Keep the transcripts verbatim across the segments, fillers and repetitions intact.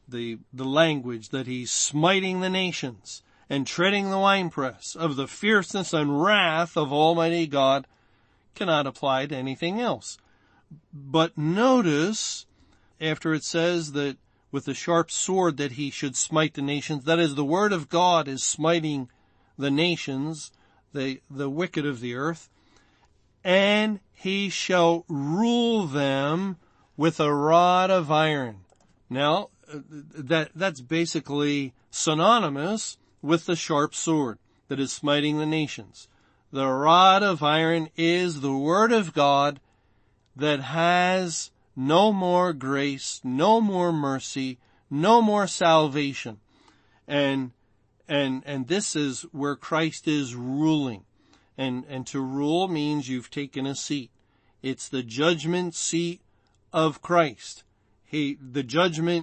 the, the language that he's smiting the nations and treading the winepress of the fierceness and wrath of Almighty God cannot apply to anything else. But notice, after it says that with the sharp sword that he should smite the nations, that is, the word of God is smiting the nations, the, the wicked of the earth, and he shall rule them with a rod of iron. Now, that, that's basically synonymous with the sharp sword that is smiting the nations. The rod of iron is the word of God that has no more grace, no more mercy, no more salvation. And, and, and this is where Christ is ruling. And, and to rule means you've taken a seat. It's the judgment seat of Christ. He, the judgment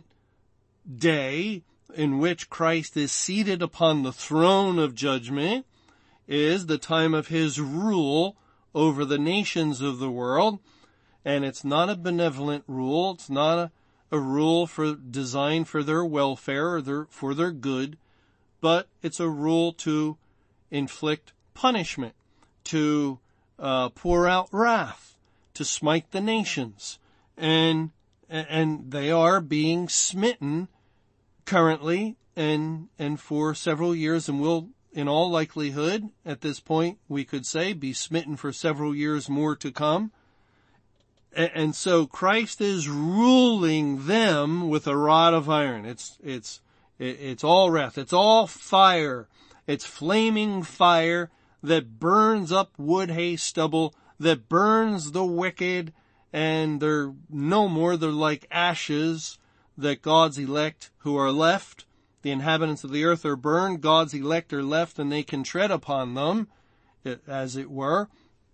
day in which Christ is seated upon the throne of judgment is the time of his rule over the nations of the world. And it's not a benevolent rule. It's not a, a rule for designed for their welfare or their, for their good, but it's a rule to inflict punishment, to uh, pour out wrath, to smite the nations. And, and they are being smitten currently and, and for several years, and will, in all likelihood, at this point, we could say, be smitten for several years more to come. And so Christ is ruling them with a rod of iron. It's, it's, it's all wrath. It's all fire. It's flaming fire that burns up wood, hay, stubble, that burns the wicked, and they're no more. They're like ashes that God's elect who are left. The inhabitants of the earth are burned. God's elect are left, and they can tread upon them, as it were.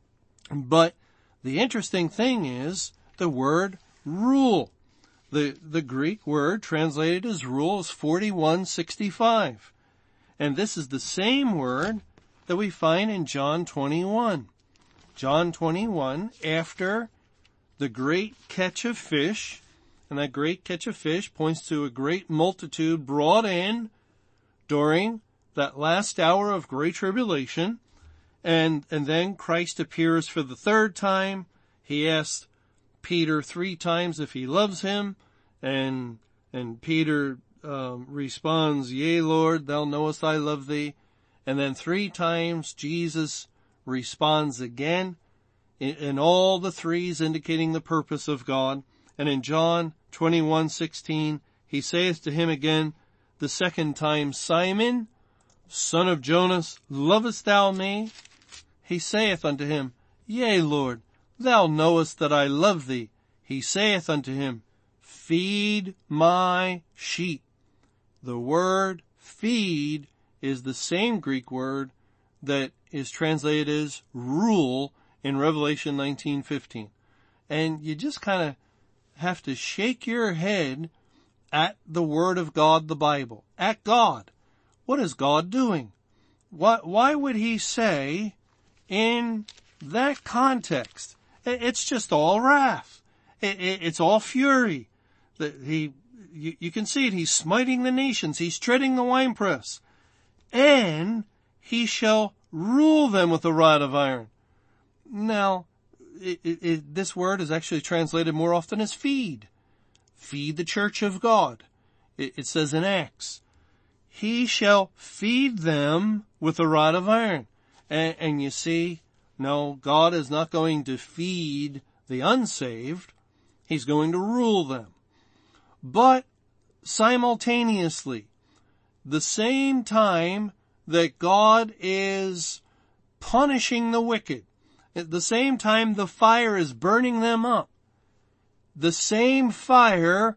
But the interesting thing is the word rule. The, the Greek word translated as rule is forty-one sixty-five. And this is the same word that we find in John twenty-one. John twenty-one, after the great catch of fish, and that great catch of fish points to a great multitude brought in during that last hour of great tribulation. And, and then Christ appears for the third time. He asks Peter three times if he loves him. And, and Peter, um, responds, "Yea, Lord, thou knowest I love thee." And then three times Jesus responds again, in, in all the threes indicating the purpose of God. And in John twenty-one sixteen, he saith to him again the second time, "Simon, son of Jonas, lovest thou me?" He saith unto him, "Yea, Lord, thou knowest that I love thee." He saith unto him, "Feed my sheep." The word feed is the same Greek word that is translated as rule in Revelation nineteen fifteen. And you just kind of have to shake your head at the word of God, the Bible, at God. What is God doing? Why, why would he say in that context, it's just all wrath. It's all fury. He, you, you can see it. He's smiting the nations. He's treading the winepress. And he shall rule them with a rod of iron. Now, it, it, it, this word is actually translated more often as feed. Feed the church of God. It, it says in Acts, he shall feed them with a rod of iron. And, and you see, no, God is not going to feed the unsaved. He's going to rule them. But simultaneously, the same time that God is punishing the wicked, at the same time the fire is burning them up, the same fire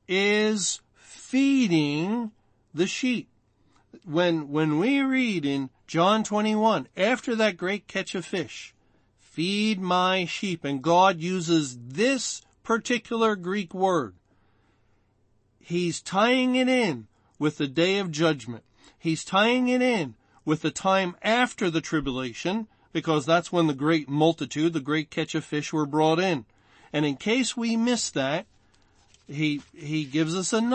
is feeding the sheep. When, when we read in John twenty-one, after that great catch of fish, "Feed my sheep," and God uses this particular Greek word, he's tying it in with the day of judgment. He's tying it in with the time after the tribulation, because that's when the great multitude, the great catch of fish, were brought in. And in case we miss that, he, he gives us another